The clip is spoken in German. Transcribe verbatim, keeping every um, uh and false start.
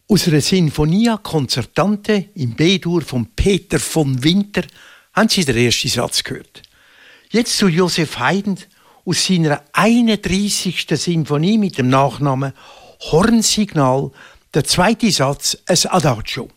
Aus einer Sinfonia Concertante im B-Dur von Peter von Winter haben Sie den ersten Satz gehört. Jetzt zu Joseph Haydn aus seiner einunddreissigsten Sinfonie mit dem Nachnamen Hornsignal, der zweite Satz, ein Adagio.